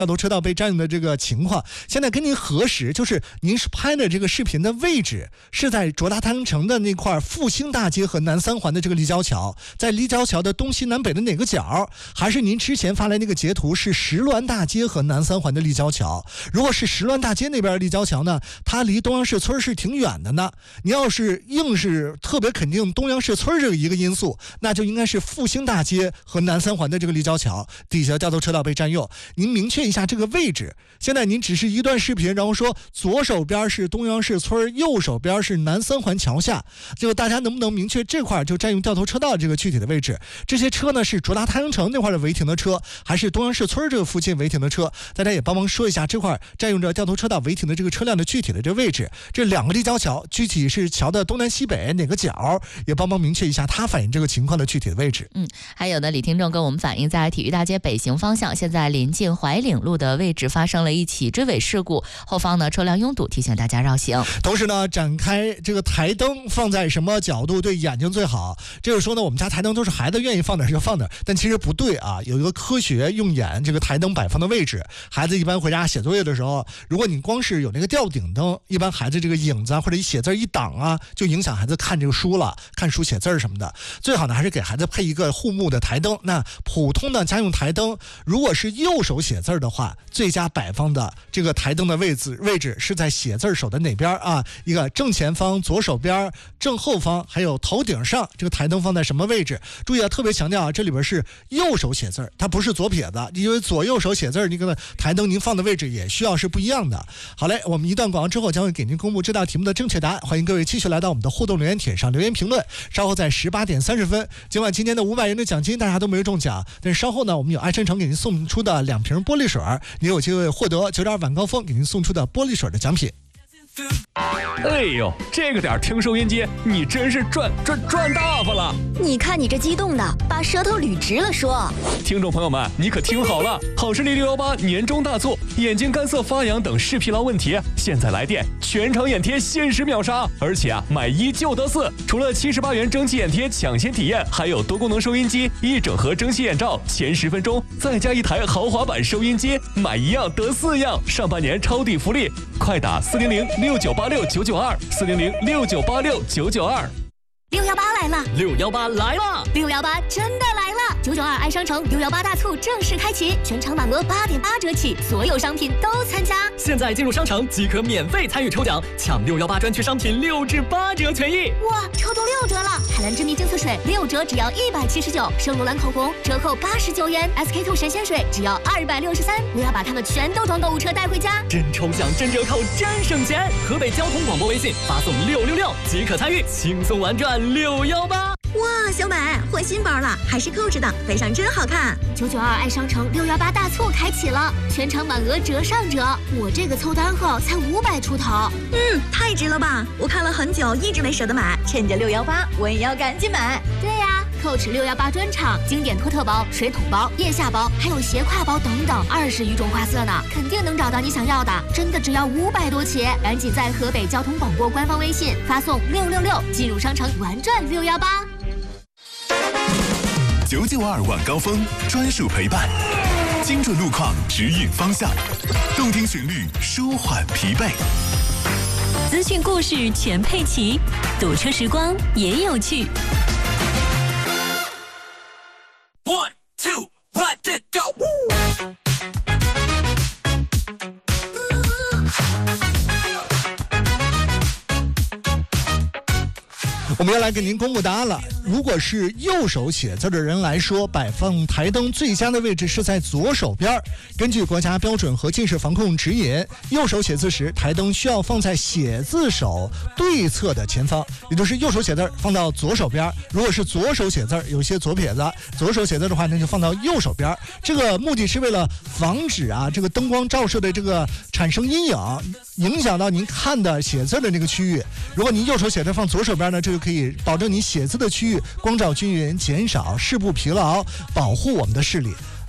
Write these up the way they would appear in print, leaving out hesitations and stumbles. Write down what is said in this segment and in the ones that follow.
掉头车道被占用的这个情况，现在跟您核实，就是您拍的这个视频的位置是在卓达太阳城的那块复兴大街和南三环的这个立交桥，在立交桥的东西南北的哪个角，还是您之前发来那个截图是石峦大街和南三环的立交桥？如果是石峦大街那边的立交桥呢，它离东阳市村是挺远的呢。你要是硬是特别肯定东阳市村这个一个因素，那就应该是复兴大街和南三环的这个立交桥底下掉头车道被占用。您明确一下这个位置。现在您只是一段视频，然后说左手边是东阳市村，右手边是南三环桥下，就大家能不能明确这块就占用掉头车道这个具体的位置？这些车呢是卓达太阳城那块的违停的车，还是东阳市村这个附近违停的车？大家也帮忙说一下这块占用着掉头车道违停的这个车辆的具体的这个位置。这两个立交桥具体是桥的东南西北哪个角，也帮忙明确一下它反映这个情况的具体的位置。 还有的李听众跟我们反映，在体育大街北行方向，现在临近怀岭路的位置发生了一起追尾事故，后方呢车辆拥堵，提醒大家绕行。 同时呢，展开这个台灯放在什么角度对眼睛最好？这就是说呢，我们家台灯都是孩子愿意放哪就放哪，但其实不对啊，有一个科学用眼这个台灯摆放的位置。孩子一般回家写作业的时候，如果你光是有那个吊顶灯，一般孩子这个影子啊或者一写字一挡啊，就影响孩子看这个书了，看书写字什么的。最好呢还是给孩子配一个护目的台灯。那普通的家用台灯，如果是右手写字的话，最佳摆放的这个台灯的位置是在写字手的哪边啊？一个正前方、左手边、正后方，还有头顶上，这个台灯放在什么位置？注意啊，特别强调啊，这里边是右手写字，它不是左撇子，因为左右手写字，那个台灯您放的位置也需要是不一样的。好嘞，我们一段广告之后将会给您公布这道题目的正确答案，欢迎各位继续来到我们的互动留言帖上留言评论。稍后在18点30分，今晚今天的500元的奖金大家都没有中奖，但是稍后呢，我们有爱生城给您送出的2瓶玻璃水，您有机会获得9.2晚高峰给您送出的玻璃水的奖品。 哎呦，这个点听收音机，你真是赚大发了！ 你看你这激动的，把舌头捋直了说。 听众朋友们，你可听好了，好视力618年终大促，眼睛干涩发痒等视疲劳问题，现在来电全场眼贴限时秒杀，而且买1就得4。除了78元蒸汽眼贴抢先体验，还有多功能收音机、1整盒蒸汽眼罩，前10分钟再加1台豪华版收音机，买1样得4样，上半年抄底福利，快打400698699260069869926。 618来了 ，618来了 ，618真的来了！992爱商城618大促正式开启，全场满额8.8折起，所有商品都参加。 现在进入商城即可免费参与抽奖，抢618专区商品6至8折权益。 哇，抽中6折了！海蓝之谜净色水6折只要179，圣罗兰口红折扣89元，SK2 神仙水只要263。我要把它们全都装购物车带回家。 真抽奖，真折扣，真省钱！河北交通广播微信发送666即可参与，轻松玩转618。 哇，小美换新包了，还是Coach的，背上真好看。992爱商城618大促开启了，全场满额折上折。我这个凑单后才500出头，太值了吧！我看了很久，一直没舍得买，趁着618，我也要赶紧买。对呀，Coach 618专场，经典托特包、水桶包、腋下包，还有斜挎包等等20余种花色呢，肯定能找到你想要的。真的只要500多起，赶紧在河北交通广播官方微信发送666进入商城玩转618。 992晚高峰专属陪伴，精准路况指引方向，动听旋律舒缓疲惫， 资讯故事全配齐，堵车时光也有趣。 1, 2, let it go！ 我们要来给您公布答案了。如果是右手写字的人来说，摆放台灯最佳的位置是在左手边。根据国家标准和近视防控指引，右手写字时，台灯需要放在写字手对侧的前方，也就是右手写字放到左手边。如果是左手写字，有些左撇子，左手写字的话，那就放到右手边。这个目的是为了防止这个灯光照射的这个产生阴影，影响到您看的写字的那个区域。如果您右手写字放左手边呢，这就可以保证你写字的区域光照均匀，减少视部疲劳，保护我们的视力。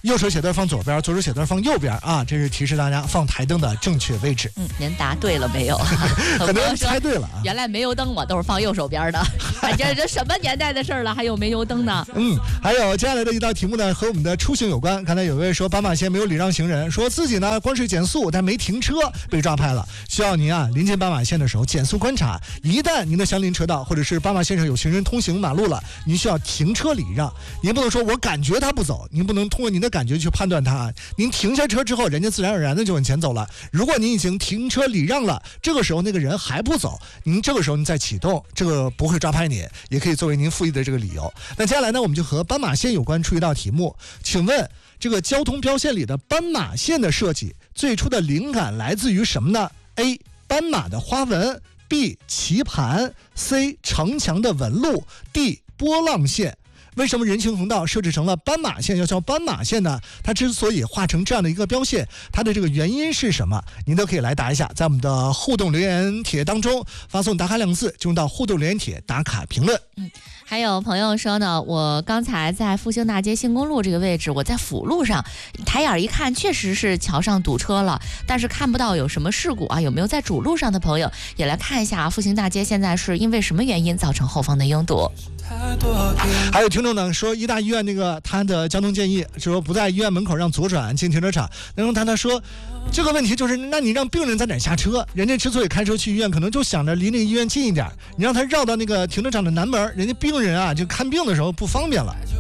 右手写字放左边，左手写字放右边啊，这是提示大家放台灯的正确位置。 您答对了没有？ 很多人猜对了啊。 原来煤油灯我都是放右手边的，这什么年代的事儿了，还有煤油灯呢？ 还有接下来的一道题目呢，和我们的出行有关。刚才有位说斑马线没有礼让行人，说自己呢光是减速但没停车被抓拍了。需要您啊临近斑马线的时候减速观察，一旦您的相邻车道或者是斑马线上有行人通行马路了，您需要停车礼让。您不能说我感觉他不走，您不能通过您的感觉去判断他。您停下车之后，人家自然而然的就往前走了。如果您已经停车礼让了，这个时候那个人还不走，您这个时候您再启动，这个不会抓拍你，也可以作为您复议的这个理由。那接下来呢，我们就和斑马线有关出一道题目，请问这个交通标线里的斑马线的设计最初的灵感来自于什么呢？ A. 斑马的花纹， B. 棋盘， C. 城墙的纹路， D. 波浪线。为什么人行横道设置成了斑马线要叫斑马线呢？它之所以画成这样的一个标线，它的这个原因是什么？您都可以来答一下，在我们的互动留言帖当中发送打卡2个字，进入到互动留言帖打卡评论。 还有朋友说呢，我刚才在复兴大街新公路这个位置，我在辅路上抬眼一看，确实是桥上堵车了，但是看不到有什么事故啊。有没有在主路上的朋友也来看一下复兴大街现在是因为什么原因造成后方的拥堵？ 还有听众呢说，医大医院那个他的交通建议说不在医院门口让左转进停车场。然后他说这个问题就是，那你让病人在哪下车？人家之所以开车去医院，可能就想着离那个医院近一点，你让他绕到那个停车场的南门，人家病人啊就看病的时候不方便了。